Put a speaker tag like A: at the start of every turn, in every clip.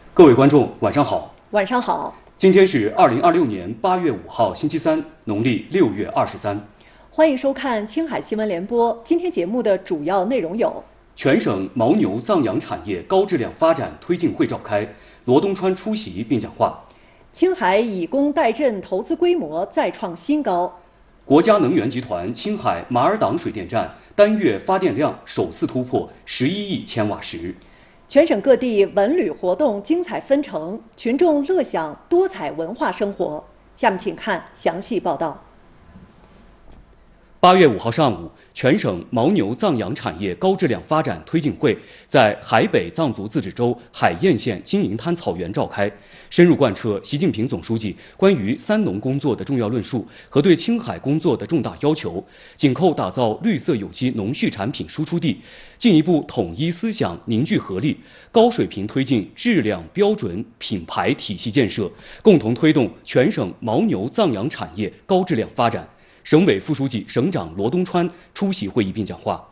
A: 各位观众，晚上好。
B: 晚上好，
A: 今天是2026年8月5号，星期三，农历6月23。
B: 欢迎收看青海新闻联播。今天节目的主要内容有：
A: 全省牦牛藏养产业高质量发展推进会召开，罗东川出席并讲话；
B: 青海以工代赈投资规模再创新高；
A: 国家能源集团青海马尔党水电站单月发电量首次突破11亿千瓦时。
B: 全省各地文旅活动精彩纷呈，群众乐享多彩文化生活。下面请看详细报道。
A: 8月5号上午，全省牦牛藏养产业高质量发展推进会在海北藏族自治州海晏县金银滩草原召开，深入贯彻习近平总书记关于三农工作的重要论述和对青海工作的重大要求，紧扣打造绿色有机农畜产品输出地，进一步统一思想，凝聚合力，高水平推进质量标准品牌体系建设，共同推动全省牦牛藏养产业高质量发展。省委副书记、省长罗东川出席会议并讲话。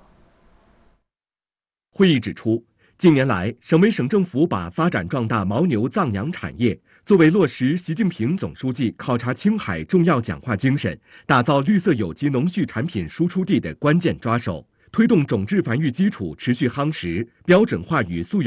C: 会议指出，近年来，省委省政府把发展壮大牦牛藏养产业作为落实习近平总书记考察青海重要讲话精神、打造绿色有机农畜产品输出地的关键抓手，推动种质繁育基础持续夯实，标准化与溯源